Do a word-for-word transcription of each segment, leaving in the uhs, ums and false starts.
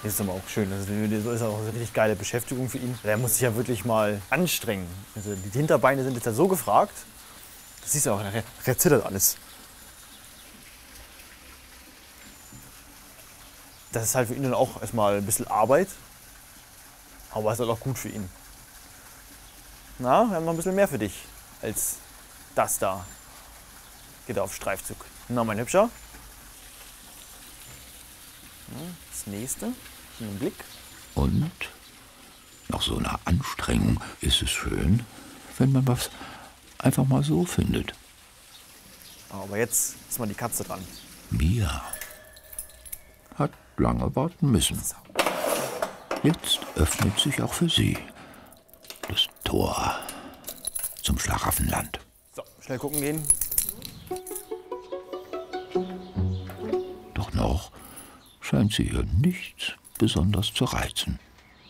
Das ist aber auch schön. Das ist auch eine richtig geile Beschäftigung für ihn. Der muss sich ja wirklich mal anstrengen. Also die Hinterbeine sind jetzt ja so gefragt. Das siehst du auch, nachher zittert alles. Das ist halt für ihn dann auch erstmal ein bisschen Arbeit. Aber es ist halt auch gut für ihn. Na, wir haben noch ein bisschen mehr für dich als das da. Geht auf Streifzug. Na, mein Hübscher. Das nächste. Einen Blick. Und nach so einer Anstrengung ist es schön, wenn man was einfach mal so findet. Aber jetzt ist mal die Katze dran. Mia hat lange warten müssen. Jetzt öffnet sich auch für sie das Tor zum Schlaraffenland. So, schnell gucken gehen. Doch noch scheint sie hier nichts besonders zu reizen.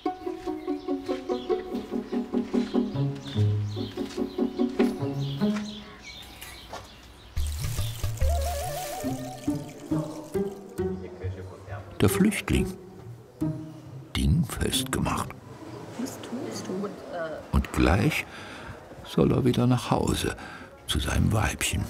Der Flüchtling, dingfest gemacht. Was tust du? Und gleich soll er wieder nach Hause zu seinem Weibchen.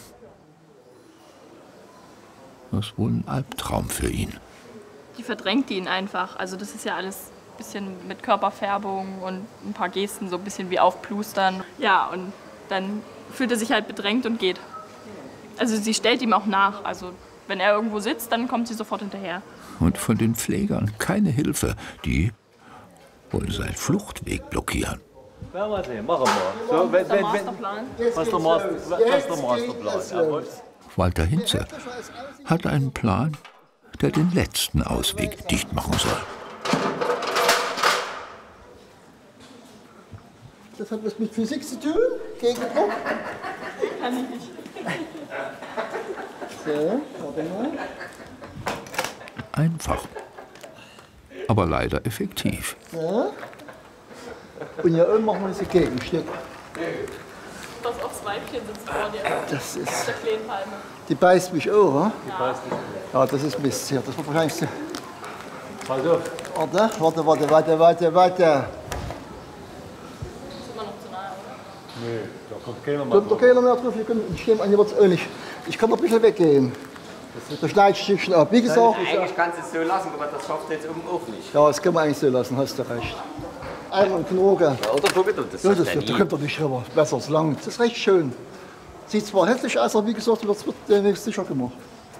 Das ist wohl ein Albtraum für ihn. Die verdrängt ihn einfach. Also das ist ja alles ein bisschen mit Körperfärbung und ein paar Gesten, so ein bisschen wie aufplustern. Ja, und dann fühlt er sich halt bedrängt und geht. Also sie stellt ihm auch nach. Also wenn er irgendwo sitzt, dann kommt sie sofort hinterher. Und von den Pflegern keine Hilfe. Die wollen seinen Fluchtweg blockieren. Werden wir sehen, machen wir. So, wenn, wenn, Masterplan. was ist der Master, was ist der Masterplan? Jawohl. Walter Hinze hat einen Plan, der den letzten Ausweg dicht machen soll. Das hat was mit Physik zu tun? Gegendruck? Kann ich nicht. So, warte mal. Einfach, aber leider effektiv. Ja. Und hier oben machen wir das Gegenstück. Das aufs Weibchen sitzt vor dir. Das ist. Der Klehenpalme. Die beißt mich auch, oder? Die beißt dich. Ja, das ist Mist hier. Das wird wahrscheinlich so. Pass auf. Warte, warte, warte, warte, warte, warte. Das ist immer noch zu nahe, oder? Nö, da kommt keiner mehr Kommt doch drauf. keiner mehr drauf. Ich nehme an, hier wird es auch nicht. Ich kann noch ein bisschen weggehen. Das Schneidstückchen ab. Wie gesagt. Eigentlich kannst du es so lassen, aber das schafft jetzt oben auch nicht. Ja, das kann man eigentlich so lassen, hast du recht. Einmal Knoge. Ja, oder guck mal, das Ja, ist das ja wird, da nie. kommt doch nicht rüber. Besser als lang. Das ist recht schön. Sieht zwar hässlich aus, aber wie gesagt, das wird demnächst sicher gemacht.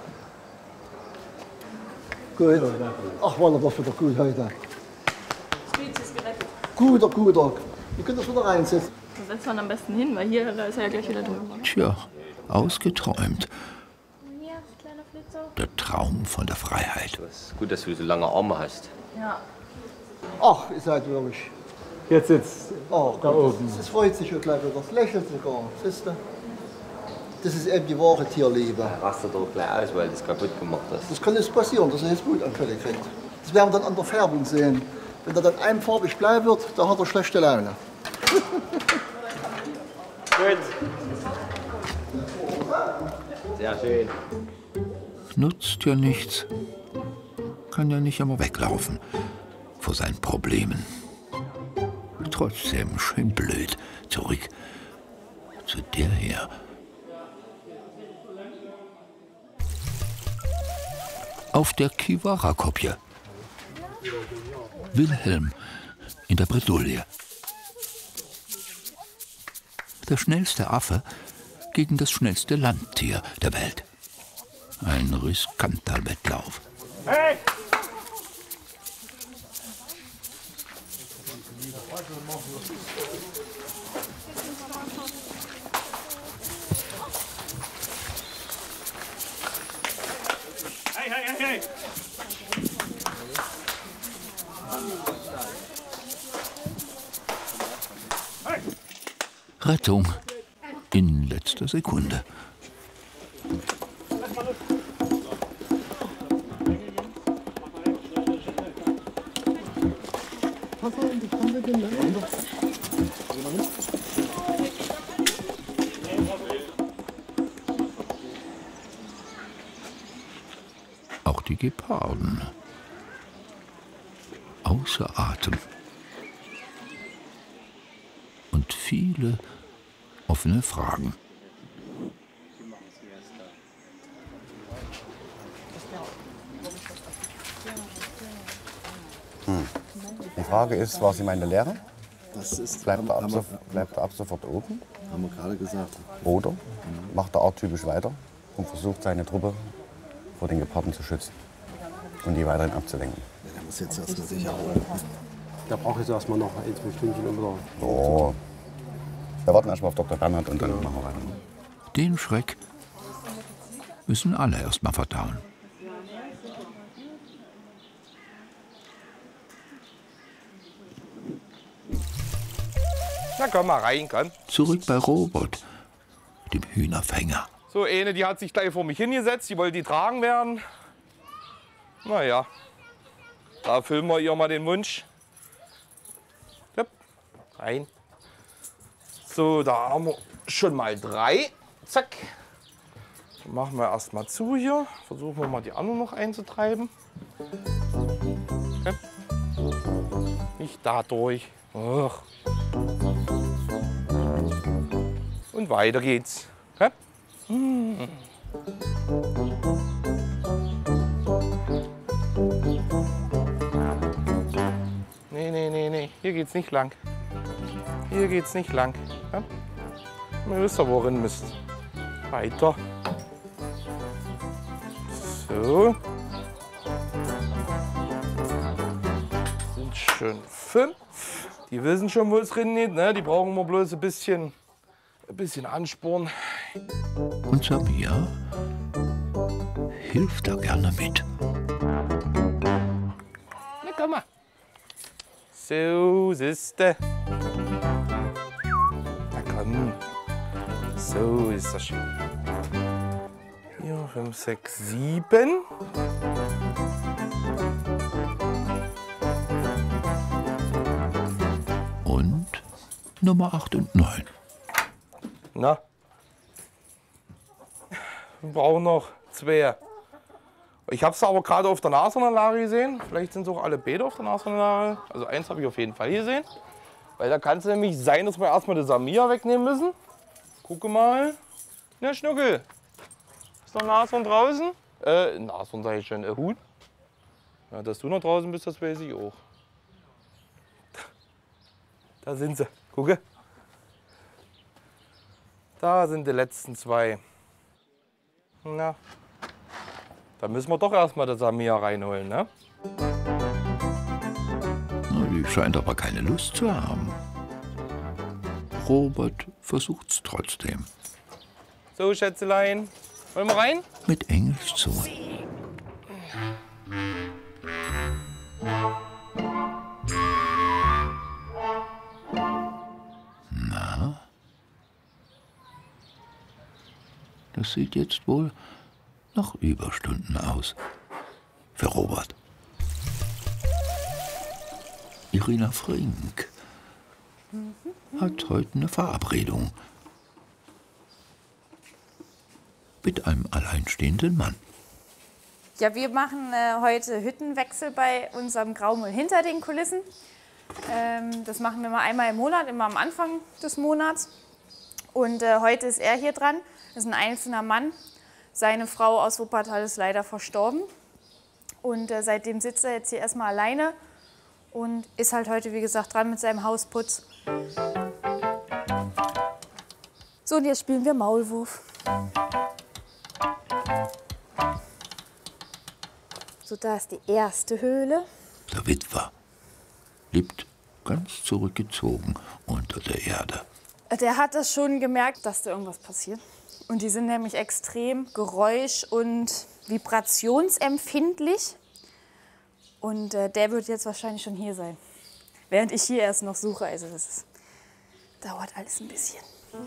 Gut. Ach, war das wieder gut heute. Spezies gerettet. Guter, guter. Ihr könnt das wieder reinsetzen. Da setzt man am besten hin, weil hier da ist er ja gleich wieder drüber. Tja, ausgeträumt. Hier, kleiner Flitzer. Der Traum von der Freiheit. Es ist gut, dass du so lange Arme hast. Ja. Ach, ihr seid wirklich. Jetzt sitzt Oh, da oben. Das, das freut sich schon gleich wieder. Das lächelt sogar. Siehst du? Das ist eben die wahre Tierliebe. Rast du doch gleich aus, weil du es kaputt gemacht hast. Das kann jetzt passieren, dass er jetzt Wutanfälle kriegt. Das werden wir dann an der Färbung sehen. Wenn er dann einfarbig bleiben wird, dann hat er schlechte Laune. Gut. Sehr schön. Nutzt ja nichts. Kann ja nicht immer weglaufen vor seinen Problemen. Trotzdem schön blöd zurück zu der hier. Auf der Kivara-Kopie. Wilhelm in der Bredouille. Der schnellste Affe gegen das schnellste Landtier der Welt. Ein riskanter Wettlauf. Hey! Hey, hey, hey, hey! Rettung in letzter Sekunde. Auch die Geparden außer Atem. Und viele offene Fragen. Hm. Die Frage ist, war sie meine Lehre? Das ist, Bleibt er ab, haben, so, bleibt er ab sofort oben? haben wir gerade gesagt. Oder macht er arttypisch weiter und versucht, seine Truppe vor den Geparden zu schützen und die weiterhin abzulenken? Ja, der muss jetzt erstmal sicher holen. Da braucht jetzt erstmal noch ein, zwei Stündchen, um wieder. Oh. Wir warten erstmal auf Doktor Bernhard und dann machen wir weiter. Den Schreck müssen alle erst mal verdauen. Na komm mal rein, komm. Zurück bei Robert, dem Hühnerfänger. So, eine, die hat sich gleich vor mich hingesetzt, die wollte getragen werden. Naja, da erfüllen wir ihr mal den Wunsch. Hopp, rein. So, da haben wir schon mal drei. Zack. Dann machen wir erst mal zu hier. Versuchen wir mal die anderen noch einzutreiben. Hopp. Nicht da durch. Och. Und weiter geht's. Hopp. Hm. Nee, nee, nee, nee. Hier geht's nicht lang. Hier geht's nicht lang. Ja? Ihr wisst doch, worin müsst. Weiter. So. Sind schon fünf. Die wissen schon, wo es drin geht. Ne? Die brauchen wir bloß ein bisschen, ein bisschen Ansporn. Und Samia hilft da gerne mit. Na komm mal. So, siehste. Na komm. So ist das schön. Vier, fünf, sechs, sieben. Und Nummer acht und neun. Na. Wir brauchen noch zwei. Ich habe es aber gerade auf der Nashornanlage gesehen. Vielleicht sind es auch alle beide auf der Nashornanlage. Also eins habe ich auf jeden Fall gesehen. Weil da kann es nämlich sein, dass wir erstmal die Samia wegnehmen müssen. Gucke mal. Na, Schnuckel. Ist noch ein Nashorn draußen? Äh, Nashorn sage ich schon. Äh, Huhn. Ja, dass du noch draußen bist, das weiß ich auch. Da sind sie. Gucke. Da sind die letzten zwei. Na. Da müssen wir doch erstmal das Samia reinholen, ne? Die scheint aber keine Lust zu haben. Robert versucht's trotzdem. So, Schätzelein. Wollen wir rein? Mit Engelszunge. Na? Das sieht jetzt wohl nach Überstunden aus. Für Robert. Irina Frink hat heute eine Verabredung mit einem alleinstehenden Mann. Ja, wir machen äh, heute Hüttenwechsel bei unserem Graumüll hinter den Kulissen. Ähm, das machen wir mal einmal im Monat, immer am Anfang des Monats. Und äh, heute ist er hier dran. Das ist ein einzelner Mann. Seine Frau aus Wuppertal ist leider verstorben. Und äh, seitdem sitzt er jetzt hier erstmal alleine und ist halt heute, wie gesagt, dran mit seinem Hausputz. So, und jetzt spielen wir Maulwurf. So, da ist die erste Höhle. Der Witwer lebt ganz zurückgezogen unter der Erde. Der hat das schon gemerkt, dass da irgendwas passiert. Und die sind nämlich extrem geräusch- und vibrationsempfindlich. Und äh, der wird jetzt wahrscheinlich schon hier sein. Während ich hier erst noch suche. Also das ist, dauert alles ein bisschen.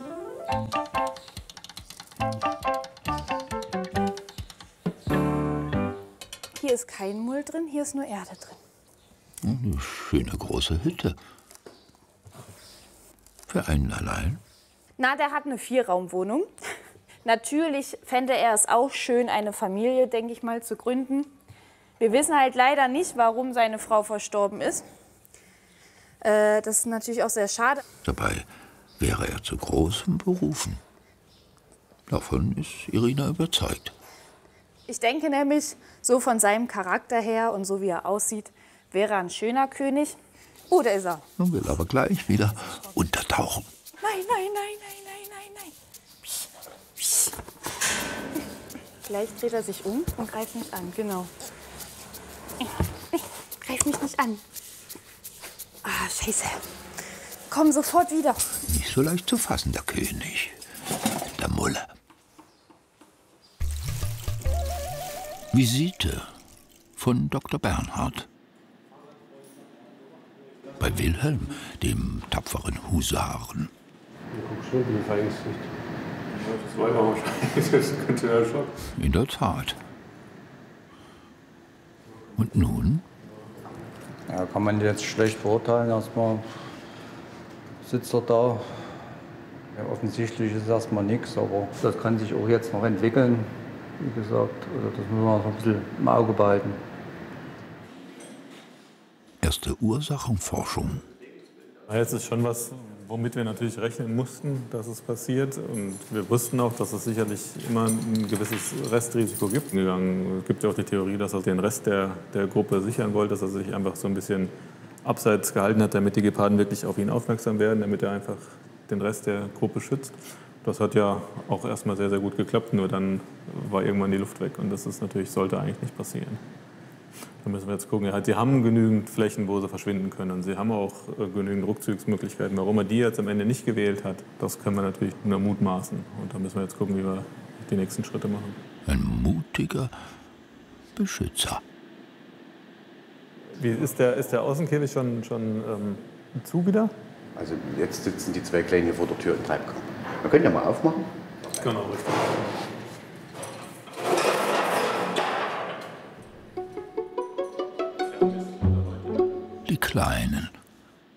Hier ist kein Müll drin, hier ist nur Erde drin. Eine schöne große Hütte. Für einen allein? Na, der hat eine Vierraumwohnung. Natürlich fände er es auch schön, eine Familie, denke ich mal, zu gründen. Wir wissen halt leider nicht, warum seine Frau verstorben ist. Äh, das ist natürlich auch sehr schade. Dabei wäre er zu großem berufen. Davon ist Irina überzeugt. Ich denke nämlich, so von seinem Charakter her und so wie er aussieht, wäre er ein schöner König. Oh, da ist er. Man will aber gleich wieder untertauchen. Nein, nein, nein, nein, nein, nein, nein. Psst, psst. Gleich dreht er sich um und greift mich an, genau. Greif mich nicht an. Ah, scheiße. Komm sofort wieder. Nicht so leicht zu fassen, der König. Der Mulle. Visite von Doktor Bernhard. Bei Wilhelm, dem tapferen Husaren. Du guckst schon wie verängstigt. Das war ja wahrscheinlich, das könnte ja schon. In der Tat. Und nun? Ja, kann man jetzt schlecht beurteilen. Erstmal sitzt er da. Ja, offensichtlich ist erstmal nichts, aber das kann sich auch jetzt noch entwickeln. Wie gesagt, also das müssen wir noch ein bisschen im Auge behalten. Erste Ursachenforschung. Jetzt ist schon was, womit wir natürlich rechnen mussten, dass es passiert. Und wir wussten auch, dass es sicherlich immer ein gewisses Restrisiko gibt. Es gibt ja auch die Theorie, dass er den Rest der, der Gruppe sichern wollte, dass er sich einfach so ein bisschen abseits gehalten hat, damit die Geparden wirklich auf ihn aufmerksam werden, damit er einfach den Rest der Gruppe schützt. Das hat ja auch erstmal sehr, sehr gut geklappt, nur dann war irgendwann die Luft weg. Und das ist natürlich, sollte eigentlich nicht passieren. Da müssen wir jetzt gucken. Ja, sie haben genügend Flächen, wo sie verschwinden können. Und sie haben auch äh, genügend Rückzugsmöglichkeiten. Warum er die jetzt am Ende nicht gewählt hat, das können wir natürlich nur mutmaßen. Und da müssen wir jetzt gucken, wie wir die nächsten Schritte machen. Ein mutiger Beschützer. Wie ist der, ist der Außenkäfig schon, schon ähm, zu wieder? Also jetzt sitzen die zwei Kleinen hier vor der Tür im Treibkorb. Wir können ja mal aufmachen. Genau, richtig. Die Kleinen